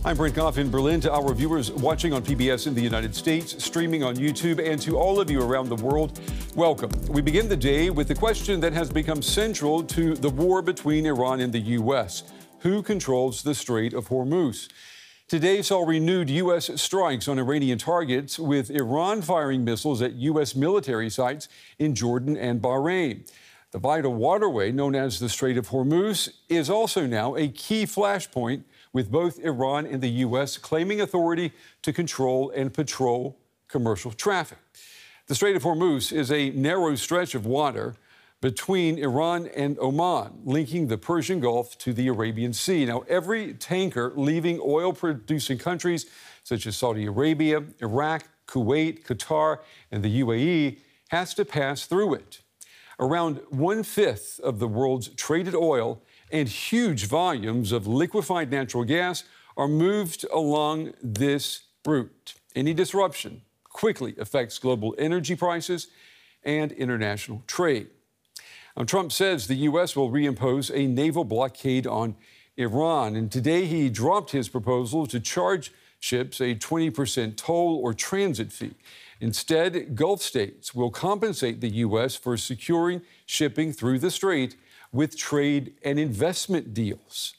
I'm Brent Goff in Berlin. To our viewers watching on PBS in the United States, streaming on YouTube, and to all of you around the world, welcome. We begin the day with the question that has become central to the war between Iran and the U.S. Who controls the Strait of Hormuz? Today saw renewed U.S. strikes on Iranian targets, with Iran firing missiles at U.S. military sites in Jordan and Bahrain. The vital waterway known as the Strait of Hormuz is also now a key flashpoint, with both Iran and the U.S. claiming authority to control and patrol commercial traffic. The Strait of Hormuz is a narrow stretch of water between Iran and Oman, linking the Persian Gulf to the Arabian Sea. Now, every tanker leaving oil-producing countries such as Saudi Arabia, Iraq, Kuwait, Qatar, and the UAE has to pass through it. Around 1/5 of the world's traded oil and huge volumes of liquefied natural gas are moved along this route. Any disruption quickly affects global energy prices and international trade. Now, Trump says the U.S. will reimpose a naval blockade on Iran, and today he dropped his proposal to charge ships a 20% toll or transit fee. Instead, Gulf states will compensate the U.S. for securing shipping through the strait with trade and investment deals.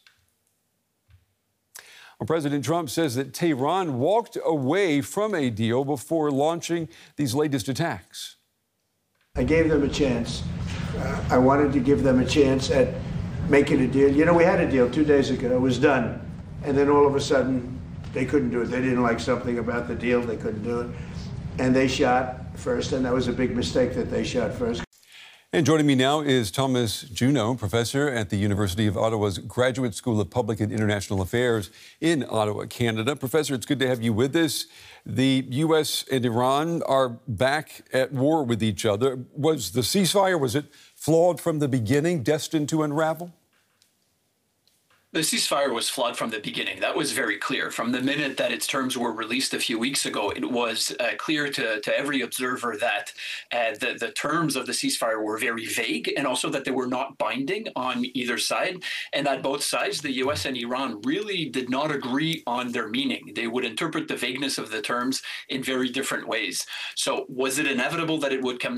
Well, President Trump says that Tehran walked away from a deal before launching these latest attacks. I gave them a chance. I wanted to give them a chance at making a deal. You know, we had a deal 2 days ago. It was done. And then all of a sudden, they couldn't do it. They didn't like something about the deal. They couldn't do it. And they shot first, and that was a big mistake that they shot first. And joining me now is Thomas Juneau, professor at the University of Ottawa's Graduate School of Public and International Affairs in Ottawa, Canada. Professor, it's good to have you with us. The U.S. and Iran are back at war with each other. Was the ceasefire, was it flawed from the beginning, destined to unravel? The ceasefire was flawed from the beginning. That was very clear. From the minute that its terms were released a few weeks ago, it was clear to every observer that the terms of the ceasefire were very vague, and also that they were not binding on either side, and that both sides, the U.S. and Iran, really did not agree on their meaning. They would interpret the vagueness of the terms in very different ways. So was it inevitable that it would come